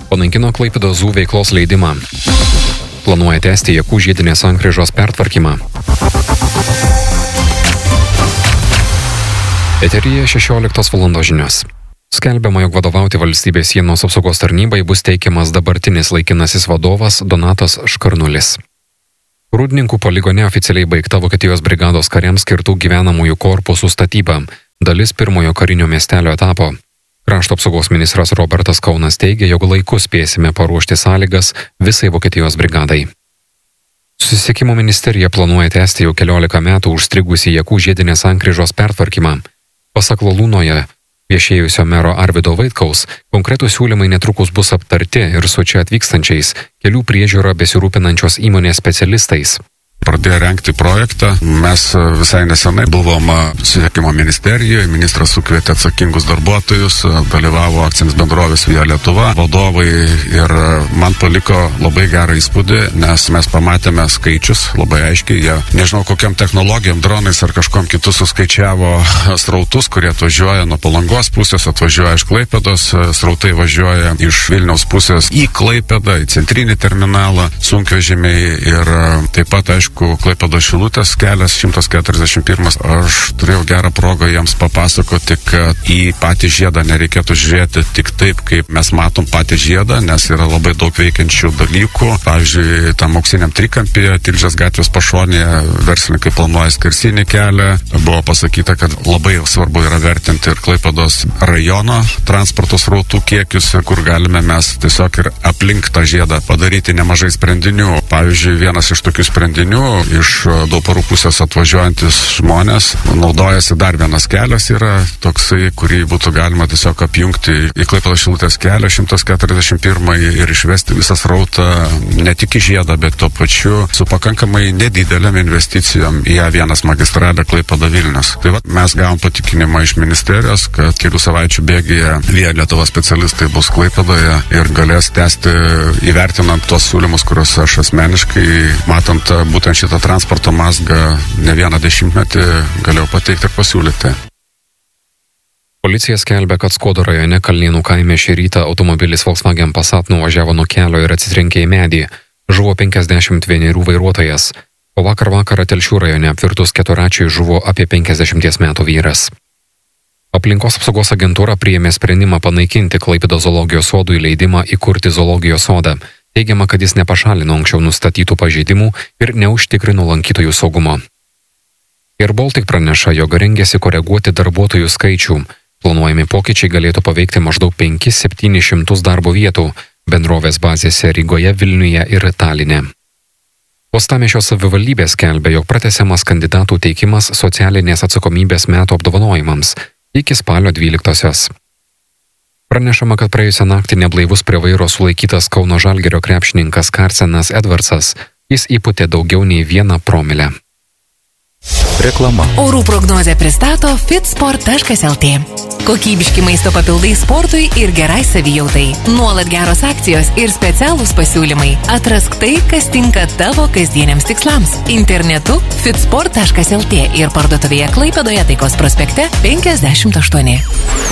Panaikino Klaipėdos ZOO veiklos leidimą. Planuoja tęsti Jakų žiedinės sankryžos pertvarkymą. Eteryje 16 val. Žinios. Skelbiama, jog vadovauti valstybės sienos apsaugos tarnybai bus teikiamas dabartinis laikinasis vadovas Donatas Škarnulis. Rūdninkų poligone oficialiai baigta Vokietijos brigados kariams skirtų gyvenamųjų korpusų statyba, dalis pirmojo karinio miestelio etapo. Krašto apsaugos ministras Robertas Kaunas teigia, jog laiku spėsime paruošti sąlygas visai Vokietijos brigadai. Susisiekimo ministerija planuoja tęsti jau 14 metų užstrigusį Jakų žiedinės sankryžos pertvarkymą. Pasak Lalūnoje viešėjusio mero Arvydo Vaitkaus, konkretūs siūlymai netrukus bus aptarti ir su čia atvykstančiais kelių priežiūrą besirūpinančios įmonės specialistais. Pradėjo rengti projektą. Mes visai nesenai buvom susisiekimo ministerijoje, ministras sukvietė atsakingus darbuotojus, dalyvavo akcinės bendrovės Via Lietuva vadovai ir man paliko labai gerą įspūdį, nes mes pamatėme skaičius labai aiškiai. Jie, nežinau kokiam technologijom, dronais ar kažkom kitų suskaičiavo srautus, kurie atvažiuoja nuo Palangos pusės, atvažiuoja iš Klaipėdos, srautai važiuoja iš Vilniaus pusės į Klaipėdą, į centrinį terminalą, sunkvežimiai ir taip pat, aišku, Klaipėdos Šilutės kelias 141. Aš turėjau gerą progą jiems papasakoti, kad į patį žiedą nereikėtų žiūrėti tik taip, kaip mes matom patį žiedą, nes yra labai daug veikiančių dalykų. Pavyzdžiui, tam auksiniam trikampyje, Tilžės gatvės pašonėje, verslininkai planuoja skersinį kelią. Buvo pasakyta, kad labai svarbu yra vertinti ir Klaipėdos rajono transporto srautų kiekius, kur galime mes tiesiog ir aplink tą žiedą padaryti nemažai sprendinių. Pavyzdžiui, vienas iš tokių sprendinių iš Dauparų pusės atvažiuojantis žmonės naudojasi dar vienas kelias yra toksai, kurį būtų galima tiesiog apjungti į Klaipėdos Šilutės kelią 141 ir išvesti visą srautą ne tik į žiedą, bet tuo pačiu su pakankamai nedidelėm investicijom į A1 magistralę Klaipėda Vilnius. Tai va, mes gavom patikinimą iš ministerijos, kad kelių savaičių bėgyje Via Lietuva specialistai bus Klaipėdoje ir galės tęsti įvertinant tuos siūlymus, kuriuos aš asmeniškai, matant būtent šitą transporto mazgą ne vieną dešimtmetį galėjau pateikti ir pasiūlyti. Policija skelbia, kad Skuodo rajone Kalnėnų kaime šį rytą automobilis Volkswagen Passat nuvažiavo nuo kelio ir atsitrenkė į medį. Žuvo 51 vairuotojas. O vakarą Telšių rajone apvirtus keturračiui žuvo apie 50 metų vyras. Aplinkos apsaugos agentūra priėmė sprendimą panaikinti Klaipėdos zoologijos sodui leidimą įkurti zoologijos sodą. Teigiama, kad jis nepašalino anksčiau nustatytų pažeidimų ir neužtikrino lankytojų saugumo. Air Baltic praneša, jog rengiasi koreguoti darbuotojų skaičių. Planuojami pokyčiai galėtų paveikti maždaug 500-700 darbo vietų bendrovės bazėse Rygoje, Vilniuje ir Taline. Uostamiesčio savivaldybė skelbia, jog pratęsiamas kandidatų teikimas socialinės atsakomybės metų apdovanojimams iki spalio 12-osios. Pranešama, kad praėjusią naktį neblaivus prie vairo sulaikytas Kauno Žalgirio krepšininkas Karsenas Edvardsas. Jis įpūtė daugiau nei 1 promilę. Reklama. Orų prognozę pristato fitsport.lt. Kokybiški maisto papildai sportui ir gerai savijautai. Nuolat geros akcijos ir specialūs pasiūlymai. Atrask tai, kas tinka tavo kasdieniams tikslams. Internetu fitsport.lt ir parduotuvėje Klaipėdoje Taikos prospekte 58.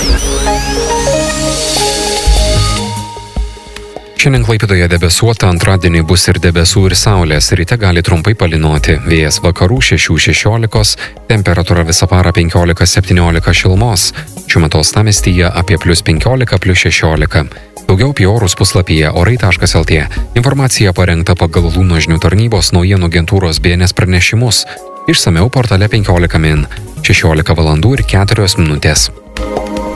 Šiandien Klaipėdoje debesuota, antradienį bus ir debesų ir saulės, ryte gali trumpai palynoti, vėjas vakarų 6-16, temperatūra visą parą 15-17 šilumos, šiuo metu uostamiestyje apie +15, +16. Daugiau apie orus puslapyje orai.lt. Informacija parengta pagal Lūno žinių tarnybos naujienų agentūros BNS pranešimus. Išsamiau portale 15 min. 16 val. ir 4 minutės.